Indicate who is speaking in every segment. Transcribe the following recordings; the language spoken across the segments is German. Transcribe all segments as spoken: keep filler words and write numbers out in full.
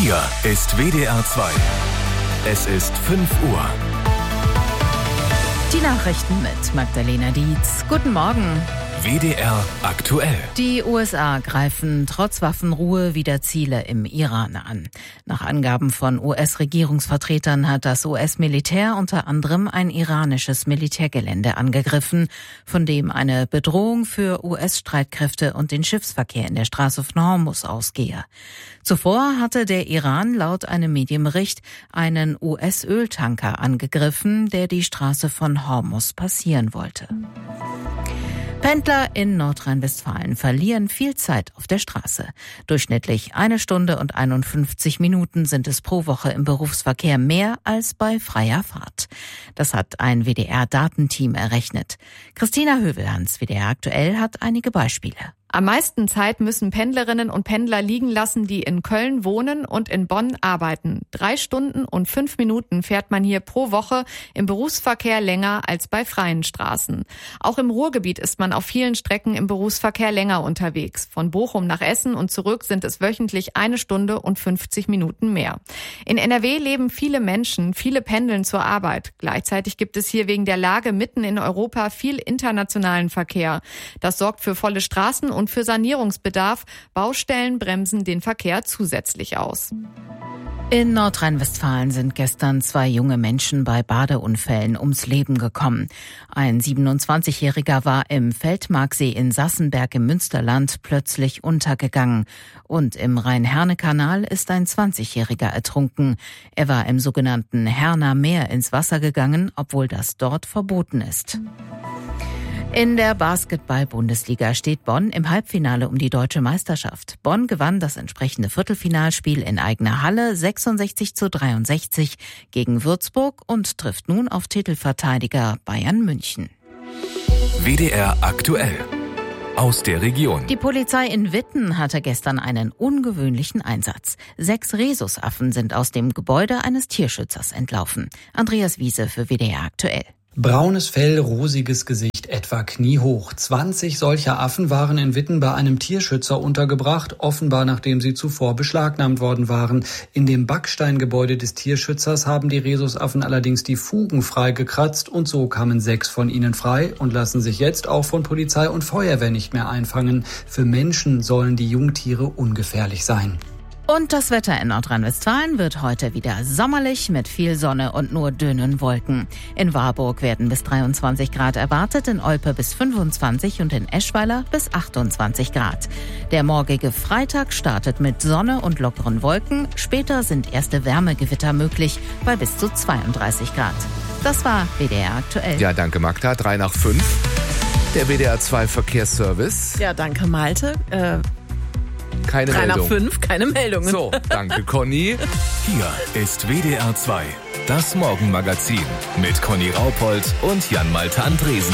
Speaker 1: Hier ist W D R zwei. Es ist fünf Uhr.
Speaker 2: Die Nachrichten mit Magdalena Dietz. Guten Morgen.
Speaker 1: W D R aktuell.
Speaker 2: Die U S A greifen trotz Waffenruhe wieder Ziele im Iran an. Nach Angaben von U S-Regierungsvertretern hat das U S-Militär unter anderem ein iranisches Militärgelände angegriffen, von dem eine Bedrohung für U S-Streitkräfte und den Schiffsverkehr in der Straße von Hormuz ausgehe. Zuvor hatte der Iran laut einem Medienbericht einen U S-Öltanker angegriffen, der die Straße von Hormuz passieren wollte. Pendler in Nordrhein-Westfalen verlieren viel Zeit auf der Straße. Durchschnittlich eine Stunde und einundfünfzig Minuten sind es pro Woche im Berufsverkehr mehr als bei freier Fahrt. Das hat ein W D R-Datenteam errechnet. Christina Hövelhans, W D R aktuell, hat einige Beispiele.
Speaker 3: Am meisten Zeit müssen Pendlerinnen und Pendler liegen lassen, die in Köln wohnen und in Bonn arbeiten. Drei Stunden und fünf Minuten fährt man hier pro Woche im Berufsverkehr länger als bei freien Straßen. Auch im Ruhrgebiet ist man auf vielen Strecken im Berufsverkehr länger unterwegs. Von Bochum nach Essen und zurück sind es wöchentlich eine Stunde und fünfzig Minuten mehr. In N R W leben viele Menschen, viele pendeln zur Arbeit. Gleichzeitig gibt es hier wegen der Lage mitten in Europa viel internationalen Verkehr. Das sorgt für volle Straßen und für Sanierungsbedarf. Baustellen bremsen den Verkehr zusätzlich aus.
Speaker 2: In Nordrhein-Westfalen sind gestern zwei junge Menschen bei Badeunfällen ums Leben gekommen. Ein siebenundzwanzigjähriger war im Feldmarksee in Sassenberg im Münsterland plötzlich untergegangen. Und im Rhein-Herne-Kanal ist ein zwanzigjähriger ertrunken. Er war im sogenannten Herner Meer ins Wasser gegangen, obwohl das dort verboten ist. In der Basketball-Bundesliga steht Bonn im Halbfinale um die deutsche Meisterschaft. Bonn gewann das entsprechende Viertelfinalspiel in eigener Halle sechsundsechzig zu dreiundsechzig gegen Würzburg und trifft nun auf Titelverteidiger Bayern München.
Speaker 1: W D R aktuell. Aus der Region.
Speaker 2: Die Polizei in Witten hatte gestern einen ungewöhnlichen Einsatz. Sechs Rhesusaffen sind aus dem Gebäude eines Tierschützers entlaufen. Andreas Wiese für W D R aktuell.
Speaker 4: Braunes Fell, rosiges Gesicht, etwa kniehoch. zwanzig solcher Affen waren in Witten bei einem Tierschützer untergebracht, offenbar nachdem sie zuvor beschlagnahmt worden waren. In dem Backsteingebäude des Tierschützers haben die Rhesusaffen allerdings die Fugen freigekratzt und so kamen sechs von ihnen frei und lassen sich jetzt auch von Polizei und Feuerwehr nicht mehr einfangen. Für Menschen sollen die Jungtiere ungefährlich sein.
Speaker 2: Und das Wetter in Nordrhein-Westfalen wird heute wieder sommerlich mit viel Sonne und nur dünnen Wolken. In Warburg werden bis dreiundzwanzig Grad erwartet, in Olpe bis fünfundzwanzig und in Eschweiler bis achtundzwanzig Grad. Der morgige Freitag startet mit Sonne und lockeren Wolken. Später sind erste Wärmegewitter möglich bei bis zu zweiunddreißig Grad. Das war W D R aktuell.
Speaker 5: Ja, danke Magda. Drei nach fünf. Der W D R zwei Verkehrsservice.
Speaker 6: Ja, danke Malte. Äh
Speaker 5: Keine
Speaker 6: Drei
Speaker 5: Meldung.
Speaker 6: nach fünf, keine Meldungen.
Speaker 5: So, danke Conny.
Speaker 1: Hier ist W D R zwei. Das Morgenmagazin mit Conny Raupold und Jan-Malte Andresen.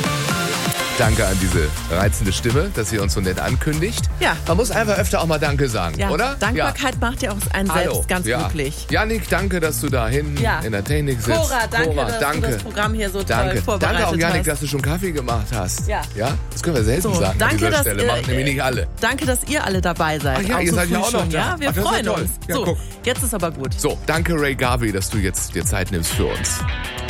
Speaker 5: Danke an diese reizende Stimme, dass sie uns so nett ankündigt.
Speaker 6: Ja.
Speaker 5: Man muss einfach öfter auch mal Danke sagen,
Speaker 6: Ja,
Speaker 5: oder?
Speaker 6: Dankbarkeit
Speaker 5: Ja.
Speaker 6: macht ja auch einen
Speaker 5: Hallo.
Speaker 6: selbst ganz
Speaker 5: Ja.
Speaker 6: glücklich.
Speaker 5: Janik, danke, dass du da hinten
Speaker 6: Ja.
Speaker 5: in der Technik sitzt.
Speaker 6: Cora, danke,
Speaker 5: Cora,
Speaker 6: dass
Speaker 5: danke.
Speaker 6: du das Programm hier so
Speaker 5: Danke.
Speaker 6: toll vorbereitet
Speaker 5: Danke auch, Janik,
Speaker 6: hast.
Speaker 5: dass du schon Kaffee gemacht hast.
Speaker 6: Ja.
Speaker 5: Ja? Das können wir selten
Speaker 6: So,
Speaker 5: sagen
Speaker 6: danke,
Speaker 5: an dieser
Speaker 6: dass,
Speaker 5: Stelle.
Speaker 6: äh,
Speaker 5: Machen nämlich nicht alle.
Speaker 6: Danke, dass ihr alle dabei seid.
Speaker 5: Ach ja,
Speaker 6: auch
Speaker 5: ihr
Speaker 6: so
Speaker 5: seid ja
Speaker 6: früh
Speaker 5: auch noch
Speaker 6: schon.
Speaker 5: da.
Speaker 6: Ja, wir
Speaker 5: Ach, das ist
Speaker 6: freuen
Speaker 5: ja toll.
Speaker 6: uns.
Speaker 5: Ja,
Speaker 6: so,
Speaker 5: guck.
Speaker 6: jetzt ist aber gut.
Speaker 5: So, danke Ray Garvey, dass du jetzt dir Zeit nimmst für uns.